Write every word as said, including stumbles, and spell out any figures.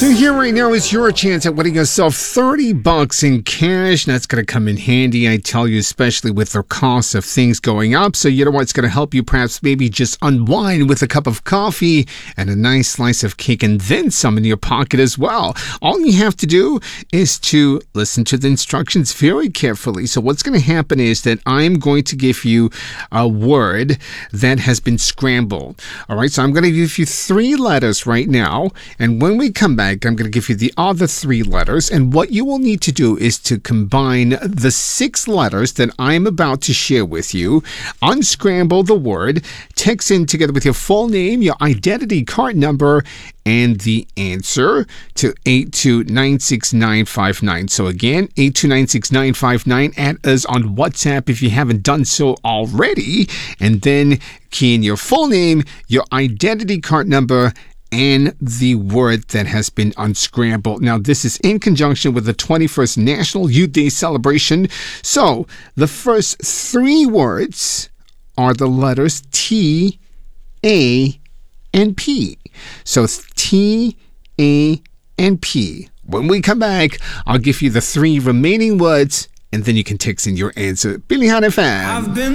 So here right now is your chance at winning yourself thirty bucks in cash. That's going to come in handy, I tell you, especially with the cost of things going up. So you know what's going to help you perhaps maybe just unwind with a cup of coffee and a nice slice of cake and then some in your pocket as well. All you have to do is to listen to the instructions very carefully. So what's going to happen is that I'm going to give you a word that has been scrambled. All right, so I'm going to give you three letters right now. And when we come back, I'm going to give you the other three letters, and what you will need to do is to combine the six letters that I'm about to share with you, unscramble the word, text in together with your full name, your identity card number, and the answer to eight two nine six nine five nine. So again, eight two nine six nine five nine, add us on WhatsApp if you haven't done so already, and then key in your full name, your identity card number, and the word that has been unscrambled. Now, this is in conjunction with the twenty-first National Youth Day celebration. So, the first three words are the letters T, A, and P. So, T, A, and P. When we come back, I'll give you the three remaining words, and then you can text in your answer. Billy Hot F M. I've been